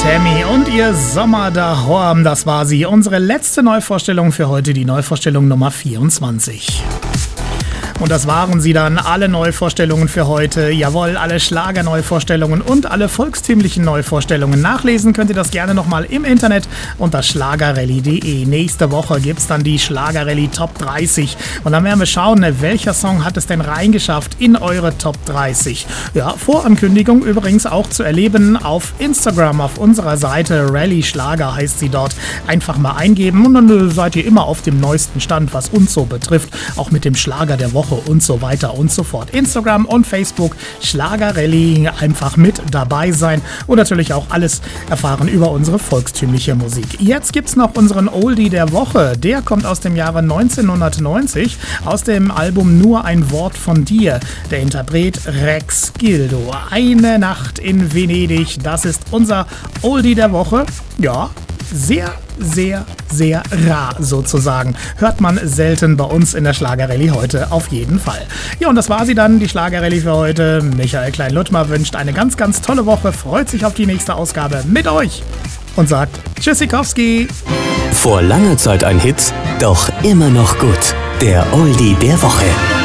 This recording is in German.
Tammy und ihr Sommer daheim, das war sie. Unsere letzte Neuvorstellung für heute, die Neuvorstellung Nummer 24. Und das waren sie dann, alle Neuvorstellungen für heute. Jawohl, alle Schlager-Neuvorstellungen und alle volkstümlichen Neuvorstellungen. Nachlesen könnt ihr das gerne nochmal im Internet unter schlagerrallye.de. Nächste Woche gibt's dann die Schlagerrallye Top 30. Und dann werden wir schauen, welcher Song hat es denn reingeschafft in eure Top 30. Ja, Vorankündigung übrigens auch zu erleben auf Instagram, auf unserer Seite. Rallye Schlager heißt sie dort. Einfach mal eingeben und dann seid ihr immer auf dem neuesten Stand, was uns so betrifft. Auch mit dem Schlager der Woche und so weiter und so fort. Instagram und Facebook, Schlagerrallye, einfach mit dabei sein und natürlich auch alles erfahren über unsere volkstümliche Musik. Jetzt gibt's noch unseren Oldie der Woche. Der kommt aus dem Jahre 1990, aus dem Album Nur ein Wort von dir. Der Interpret Rex Gildo. Eine Nacht in Venedig, das ist unser Oldie der Woche. Ja, sehr, sehr, sehr rar sozusagen. Hört man selten bei uns in der Schlagerrallye heute auf jeden Fall. Ja, und das war sie dann, die Schlagerrallye für heute. Michael Klein-Ludmer wünscht eine ganz, ganz tolle Woche, freut sich auf die nächste Ausgabe mit euch und sagt Tschüssikowski. Vor langer Zeit ein Hit, doch immer noch gut. Der Oldie der Woche.